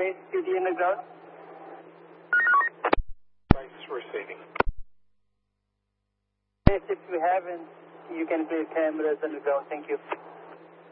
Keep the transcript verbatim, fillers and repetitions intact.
eight, Q D in the ground. Price receiving. Yes, if you haven't, you can place cameras on the ground. Thank you.